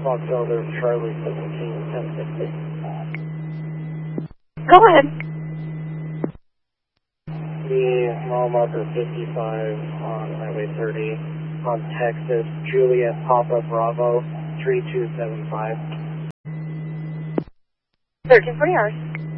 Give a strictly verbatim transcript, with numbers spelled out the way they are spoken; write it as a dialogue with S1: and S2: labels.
S1: Fox Elder, Charlie seventeen, ten fifty.
S2: Go ahead.
S1: The mile marker fifty-five on Highway thirty on Texas, Juliet Papa Bravo, three two seven five.
S2: thirteen forty hours.